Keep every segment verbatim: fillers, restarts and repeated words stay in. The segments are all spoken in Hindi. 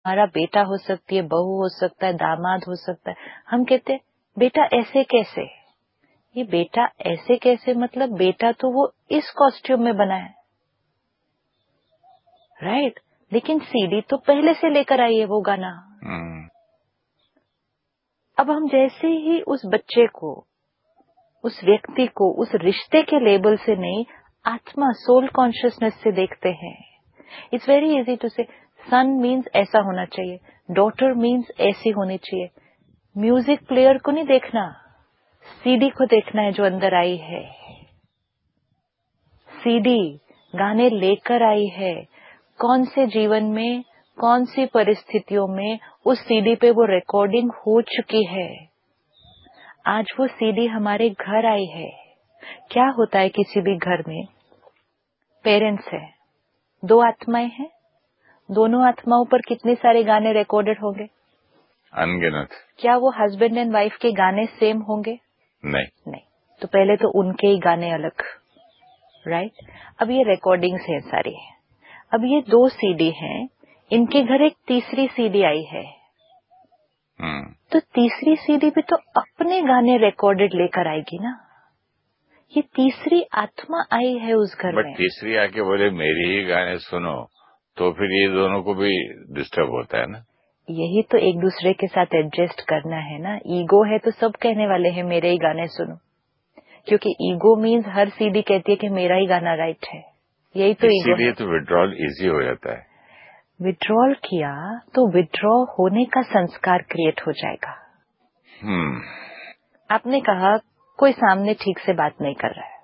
हमारा बेटा हो सकती है, बहू हो सकता है, दामाद हो सकता है। हम कहते हैं बेटा ऐसे कैसे, ये बेटा ऐसे कैसे मतलब बेटा तो वो इस कॉस्ट्यूम में बना है, राइट, लेकिन सीडी तो पहले से लेकर आई है वो गाना। hmm. अब हम जैसे ही उस बच्चे को, उस व्यक्ति को उस रिश्ते के लेबल से नहीं, आत्मा सोल कॉन्शियसनेस से देखते हैं। इट्स वेरी इजी टू से सन मीन्स ऐसा होना चाहिए, डॉटर मीन्स ऐसी होनी चाहिए। म्यूजिक प्लेयर को नहीं देखना, सीडी को देखना है जो अंदर आई है। सीडी गाने लेकर आई है, कौन से जीवन में, कौन सी परिस्थितियों में उस सीडी पे वो रिकॉर्डिंग हो चुकी है। आज वो सीडी हमारे घर आई है। क्या होता है किसी भी घर में, पेरेंट्स है, दो आत्माएं हैं, दोनों आत्माओं पर कितने सारे गाने रिकॉर्डेड होंगे? अनगिनत। क्या वो हस्बैंड एंड वाइफ के गाने सेम होंगे? नहीं नहीं। तो पहले तो उनके ही गाने अलग, राइट। अब ये रिकॉर्डिंग्स हैं सारी। अब ये दो सीडी हैं, इनके घर एक तीसरी सीडी आई है। hmm. तो तीसरी सीडी भी तो अपने गाने रिकॉर्डेड लेकर आएगी ना। ये तीसरी आत्मा आई है उस घर बट में। तीसरी आके बोले मेरे ही गाने सुनो, तो फिर ये दोनों को भी डिस्टर्ब होता है ना। यही तो एक दूसरे के साथ एडजस्ट करना है ना। ईगो है तो सब कहने वाले हैं मेरे ही गाने सुनो, क्योंकि ईगो मीन्स हर सीडी कहती है कि मेरा ही गाना राइट है। यही तो ईगो है। इसीलिए तो विड्रॉल इजी हो जाता है। विड्रॉल किया तो विड्रॉ होने का संस्कार क्रिएट हो जाएगा। हम्म आपने कहा कोई सामने ठीक से बात नहीं कर रहा है।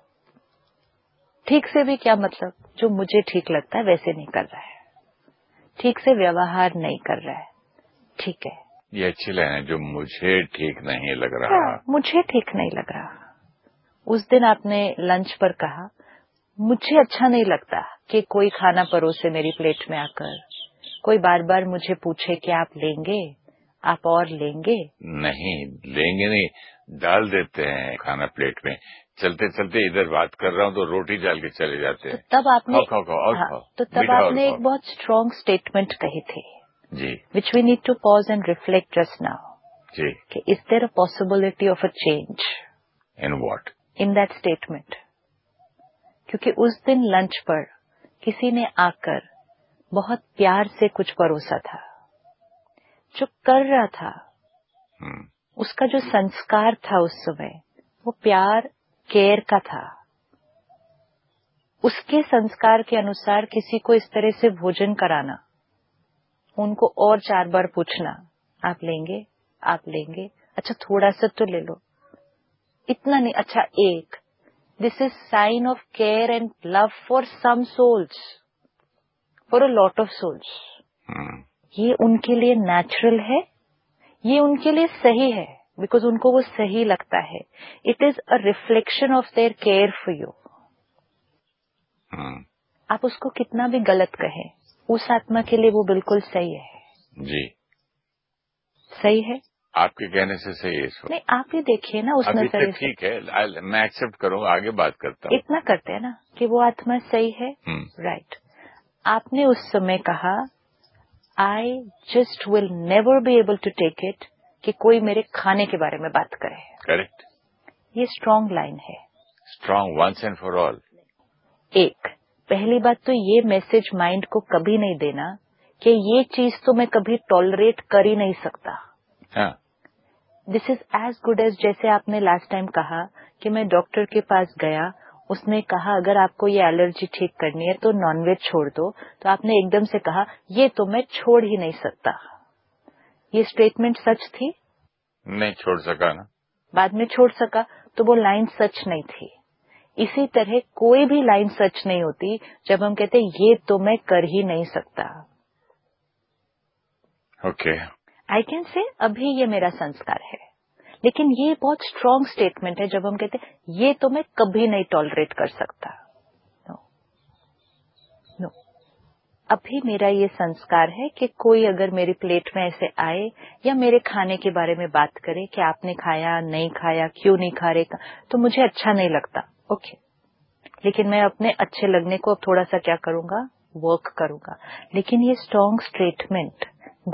ठीक से भी क्या मतलब, जो मुझे ठीक लगता है वैसे नहीं कर रहा है, ठीक से व्यवहार नहीं कर रहा है, ठीक है, ये अच्छी लाइन है, जो मुझे ठीक नहीं लग रहा। मुझे ठीक नहीं लग रहा। उस दिन आपने लंच पर कहा मुझे अच्छा नहीं लगता कि कोई खाना परोसे मेरी प्लेट में आकर, कोई बार बार मुझे पूछे कि आप लेंगे, आप और लेंगे। नहीं लेंगे नहीं, डाल देते हैं खाना प्लेट में। चलते चलते इधर बात कर रहा हूँ तो रोटी डाल के चले जाते हैं। तो तब आपने खाओ खाओ खाओ और हाँ, खाओ। तो तब आपने एक बहुत स्ट्रॉन्ग स्टेटमेंट कही थी जी, which we need to pause and reflect just now जी, कि is there a possibility of a change in what, in that statement. क्योंकि उस दिन लंच पर किसी ने आकर बहुत प्यार से कुछ परोसा था, जो कर रहा था hmm. उसका जो संस्कार था उस समय वो प्यार केयर का था। उसके संस्कार के अनुसार किसी को इस तरह से भोजन कराना, उनको और चार बार पूछना आप लेंगे, आप लेंगे, अच्छा थोड़ा सा तो ले लो, इतना नहीं, अच्छा एक, this is sine of care and love for some souls, for a lot of souls. ये उनके लिए नेचुरल है, ये उनके लिए सही है, बिकॉज उनको वो सही लगता है। It is a reflection of their care for you. आप उसको कितना भी गलत कहें, उस आत्मा के लिए वो बिल्कुल सही है। जी सही है, आपके कहने से सही है। नहीं आप ही देखिए ना उस नजरिए से। ठीक है, मैं एक्सेप्ट करूंगा, आगे बात करता हूँ। इतना करते हैं ना कि वो आत्मा सही है, राइट। आपने उस समय कहा I just will never be able to take it कि कोई मेरे खाने के बारे में बात करे। करेक्ट, ये स्ट्रॉन्ग लाइन है। Strong once and for all. एक पहली बात तो ये मैसेज माइंड को कभी नहीं देना कि ये चीज तो मैं कभी टॉलरेट कर ही नहीं सकता। हाँ। This is as good as, जैसे आपने लास्ट टाइम कहा कि मैं डॉक्टर के पास गया, उसने कहा अगर आपको ये एलर्जी ठीक करनी है तो नॉनवेज छोड़ दो, तो आपने एकदम से कहा ये तो मैं छोड़ ही नहीं सकता। ये स्टेटमेंट सच थी? नहीं छोड़ सका ना, बाद में छोड़ सका, तो वो लाइन सच नहीं थी। इसी तरह कोई भी लाइन सच नहीं होती जब हम कहते ये तो मैं कर ही नहीं सकता। ओके, आई कैन से अभी ये मेरा संस्कार है, लेकिन ये बहुत स्ट्रॉन्ग स्टेटमेंट है जब हम कहते ये तो मैं कभी नहीं टॉलरेट कर सकता। नो नो, अभी मेरा ये संस्कार है कि कोई अगर मेरी प्लेट में ऐसे आए या मेरे खाने के बारे में बात करे कि आपने खाया नहीं खाया, क्यों नहीं खा रहे, तो मुझे अच्छा नहीं लगता। Okay okay. लेकिन मैं अपने अच्छे लगने को अब थोड़ा सा क्या करूंगा, वर्क करूंगा। लेकिन ये स्ट्रॉन्ग स्टेटमेंट